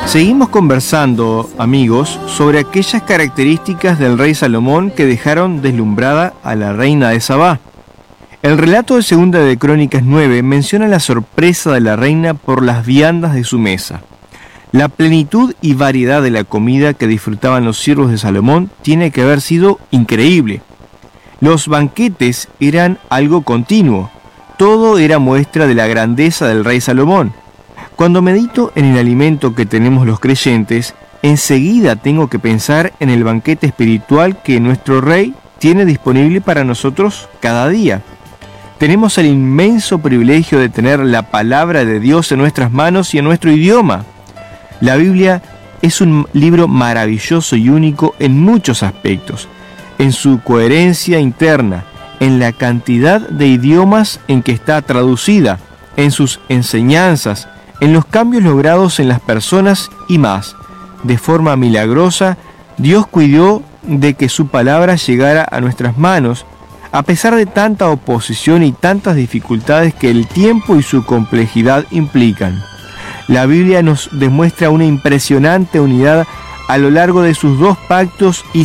Seguimos conversando, amigos, sobre aquellas características del rey Salomón que dejaron deslumbrada a la reina de Sabá. El relato de Segunda de Crónicas 9 menciona la sorpresa de la reina por las viandas de su mesa. La plenitud y variedad de la comida que disfrutaban los siervos de Salomón tiene que haber sido increíble. Los banquetes eran algo continuo. Todo era muestra de la grandeza del rey Salomón. Cuando medito en el alimento que tenemos los creyentes, enseguida tengo que pensar en el banquete espiritual que nuestro Rey tiene disponible para nosotros cada día. Tenemos el inmenso privilegio de tener la palabra de Dios en nuestras manos y en nuestro idioma. La Biblia es un libro maravilloso y único en muchos aspectos, en su coherencia interna, en la cantidad de idiomas en que está traducida, en sus enseñanzas, en los cambios logrados en las personas y más. De forma milagrosa, Dios cuidó de que su palabra llegara a nuestras manos, a pesar de tanta oposición y tantas dificultades que el tiempo y su complejidad implican. La Biblia nos demuestra una impresionante unidad a lo largo de sus 2 pactos y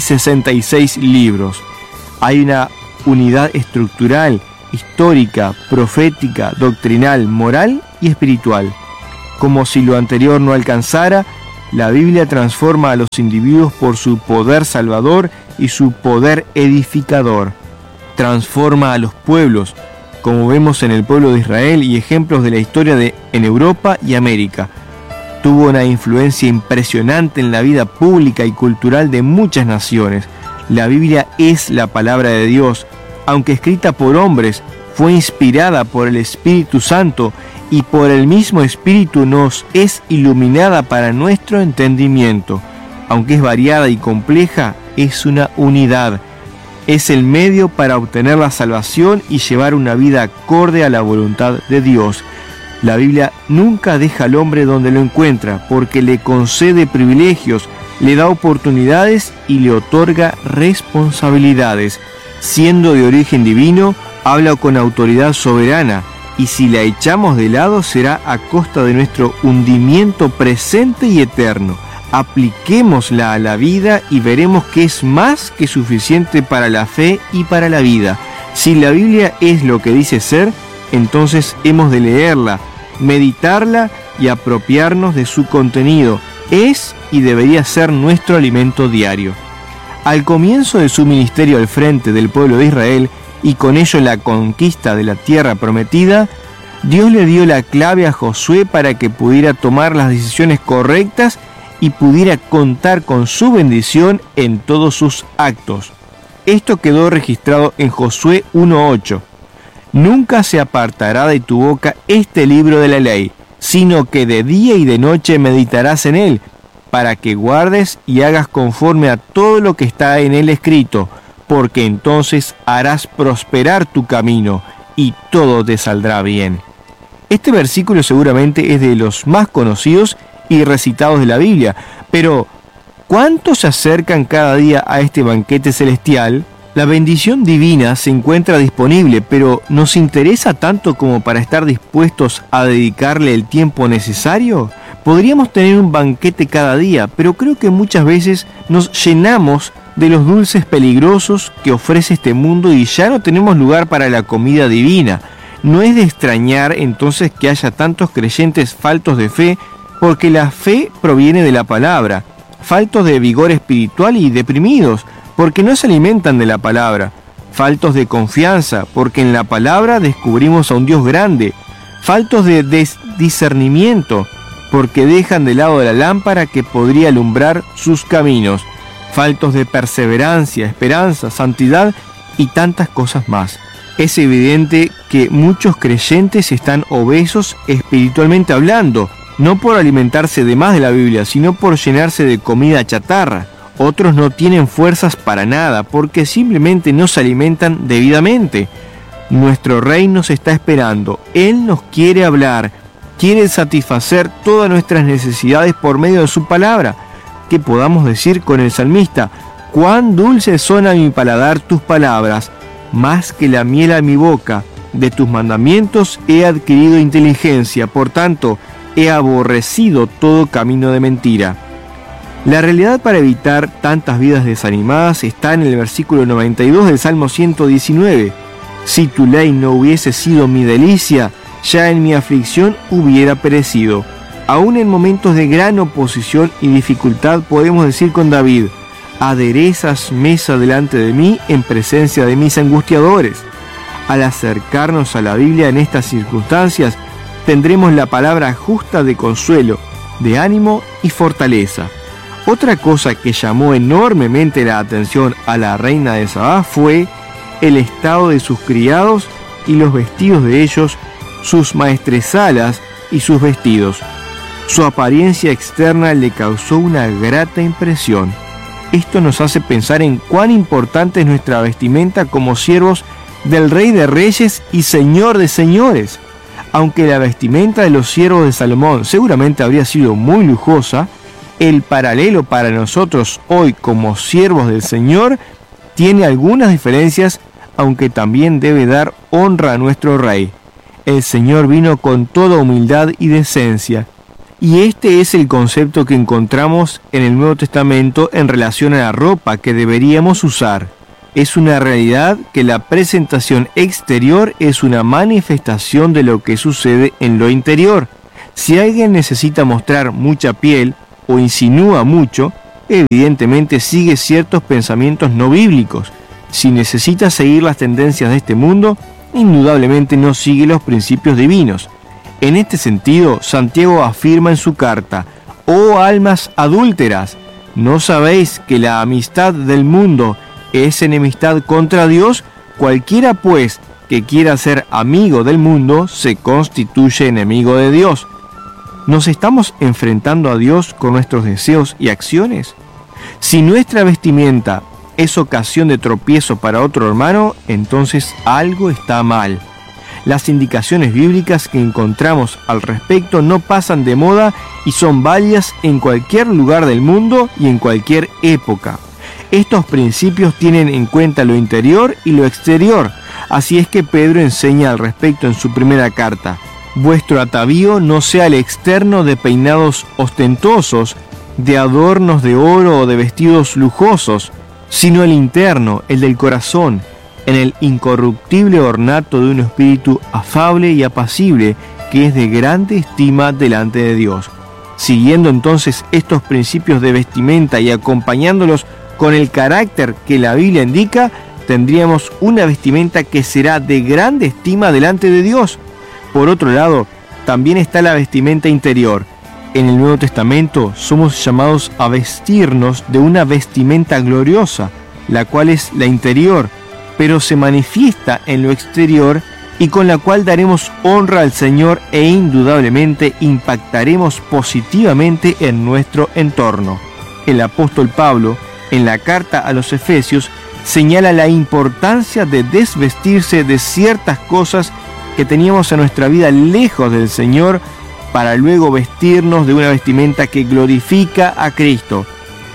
66 libros. Hay una unidad estructural, histórica, profética, doctrinal, moral y espiritual. Como si lo anterior no alcanzara, la Biblia transforma a los individuos por su poder salvador y su poder edificador. Transforma a los pueblos, como vemos en el pueblo de Israel y ejemplos de la historia en Europa y América. Tuvo una influencia impresionante en la vida pública y cultural de muchas naciones. La Biblia es la palabra de Dios, aunque escrita por hombres, fue inspirada por el Espíritu Santo y por el mismo Espíritu nos es iluminada para nuestro entendimiento. Aunque es variada y compleja, es una unidad. Es el medio para obtener la salvación y llevar una vida acorde a la voluntad de Dios. La Biblia nunca deja al hombre donde lo encuentra, porque le concede privilegios, le da oportunidades y le otorga responsabilidades. Siendo de origen divino, habla con autoridad soberana, y si la echamos de lado será a costa de nuestro hundimiento presente y eterno. Apliquémosla a la vida y veremos que es más que suficiente para la fe y para la vida. Si la Biblia es lo que dice ser, entonces hemos de leerla, meditarla y apropiarnos de su contenido. Es y debería ser nuestro alimento diario. Al comienzo de su ministerio al frente del pueblo de Israel, y con ello la conquista de la tierra prometida, Dios le dio la clave a Josué para que pudiera tomar las decisiones correctas y pudiera contar con su bendición en todos sus actos. Esto quedó registrado en Josué 1:8. Nunca se apartará de tu boca este libro de la ley, sino que de día y de noche meditarás en él, para que guardes y hagas conforme a todo lo que está en él escrito, porque entonces harás prosperar tu camino y todo te saldrá bien. Este versículo seguramente es de los más conocidos y recitados de la Biblia, pero ¿cuántos se acercan cada día a este banquete celestial? La bendición divina se encuentra disponible, pero ¿nos interesa tanto como para estar dispuestos a dedicarle el tiempo necesario? Podríamos tener un banquete cada día, pero creo que muchas veces nos llenamos de los dulces peligrosos que ofrece este mundo y ya no tenemos lugar para la comida divina. No es de extrañar entonces que haya tantos creyentes faltos de fe, porque la fe proviene de la palabra, faltos de vigor espiritual y deprimidos, porque no se alimentan de la palabra, faltos de confianza, porque en la palabra descubrimos a un Dios grande, faltos de discernimiento, porque dejan de lado la lámpara que podría alumbrar sus caminos, faltos de perseverancia, esperanza, santidad y tantas cosas más. Es evidente que muchos creyentes están obesos espiritualmente hablando, no por alimentarse de más de la Biblia, sino por llenarse de comida chatarra. Otros no tienen fuerzas para nada, porque simplemente no se alimentan debidamente. Nuestro Rey nos está esperando. Él nos quiere hablar, quiere satisfacer todas nuestras necesidades por medio de su palabra. Que podamos decir con el salmista: cuán dulces son a mi paladar tus palabras, más que la miel a mi boca. De tus mandamientos he adquirido inteligencia. Por tanto, he aborrecido todo camino de mentira. La realidad para evitar tantas vidas desanimadas está en el versículo 92 del Salmo 119. Si tu ley no hubiese sido mi delicia, ya en mi aflicción hubiera perecido. Aún en momentos de gran oposición y dificultad podemos decir con David: aderezas mesa delante de mí en presencia de mis angustiadores. Al acercarnos a la Biblia en estas circunstancias, tendremos la palabra justa de consuelo, de ánimo y fortaleza. Otra cosa que llamó enormemente la atención a la reina de Sabá fue el estado de sus criados y los vestidos de ellos, sus maestresalas y sus vestidos. Su apariencia externa le causó una grata impresión. Esto nos hace pensar en cuán importante es nuestra vestimenta como siervos del Rey de Reyes y Señor de Señores. Aunque la vestimenta de los siervos de Salomón seguramente habría sido muy lujosa, el paralelo para nosotros hoy como siervos del Señor tiene algunas diferencias, aunque también debe dar honra a nuestro Rey. El Señor vino con toda humildad y decencia, y este es el concepto que encontramos en el Nuevo Testamento en relación a la ropa que deberíamos usar. Es una realidad que la presentación exterior es una manifestación de lo que sucede en lo interior. Si alguien necesita mostrar mucha piel o insinúa mucho, evidentemente sigue ciertos pensamientos no bíblicos. Si necesita seguir las tendencias de este mundo, indudablemente no sigue los principios divinos. En este sentido, Santiago afirma en su carta: «Oh almas adúlteras, ¿no sabéis que la amistad del mundo es enemistad contra Dios? Cualquiera pues que quiera ser amigo del mundo se constituye enemigo de Dios». ¿Nos estamos enfrentando a Dios con nuestros deseos y acciones? Si nuestra vestimenta es ocasión de tropiezo para otro hermano, entonces algo está mal. Las indicaciones bíblicas que encontramos al respecto no pasan de moda y son válidas en cualquier lugar del mundo y en cualquier época. Estos principios tienen en cuenta lo interior y lo exterior. Así es que Pedro enseña al respecto en su primera carta: vuestro atavío no sea el externo de peinados ostentosos, de adornos de oro o de vestidos lujosos, sino el interno, el del corazón, en el incorruptible ornato de un espíritu afable y apacible, que es de grande estima delante de Dios. Siguiendo entonces estos principios de vestimenta y acompañándolos con el carácter que la Biblia indica, tendríamos una vestimenta que será de grande estima delante de Dios. Por otro lado, también está la vestimenta interior. En el Nuevo Testamento somos llamados a vestirnos de una vestimenta gloriosa, la cual es la interior, pero se manifiesta en lo exterior y con la cual daremos honra al Señor e indudablemente impactaremos positivamente en nuestro entorno. El apóstol Pablo, en la carta a los Efesios, señala la importancia de desvestirse de ciertas cosas que teníamos en nuestra vida lejos del Señor, para luego vestirnos de una vestimenta que glorifica a Cristo.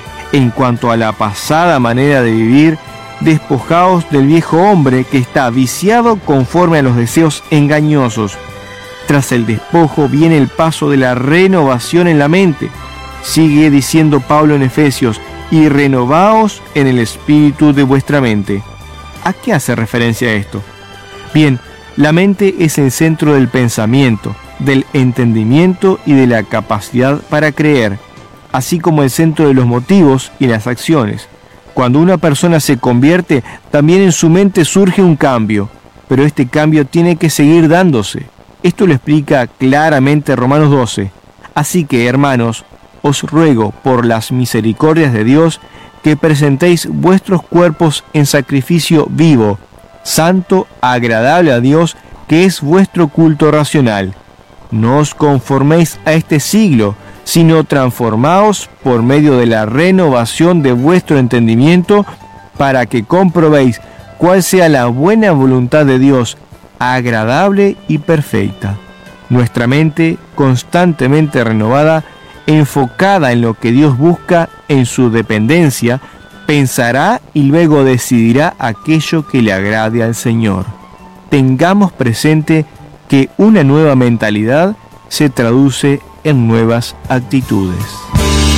En cuanto a la pasada manera de vivir, despojaos del viejo hombre que está viciado conforme a los deseos engañosos. Tras el despojo viene el paso de la renovación en la mente. Sigue diciendo Pablo en Efesios: y renovaos en el espíritu de vuestra mente. ¿A qué hace referencia esto? Bien, la mente es el centro del pensamiento, del entendimiento y de la capacidad para creer, así como el centro de los motivos y las acciones. Cuando una persona se convierte, también en su mente surge un cambio, pero este cambio tiene que seguir dándose. Esto lo explica claramente Romanos 12. Así que, hermanos, os ruego por las misericordias de Dios que presentéis vuestros cuerpos en sacrificio vivo, santo, agradable a Dios, que es vuestro culto racional. No os conforméis a este siglo, sino transformaos por medio de la renovación de vuestro entendimiento, para que comprobéis cuál sea la buena voluntad de Dios, agradable y perfecta. Nuestra mente, constantemente renovada, enfocada en lo que Dios busca en su dependencia, pensará y luego decidirá aquello que le agrade al Señor. Tengamos presente que una nueva mentalidad se traduce en nuevas actitudes.